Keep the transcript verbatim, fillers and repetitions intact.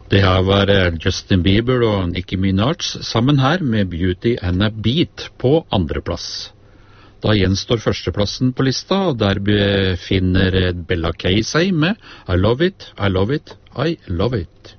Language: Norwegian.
Det her var Justin Bieber og Nicki Minaj sammen her med Beauty and a Beat på andreplass. Da gjenstår førsteplassen på lista, og der befinner Bella K seg med I Love It, I Love It, I Love It.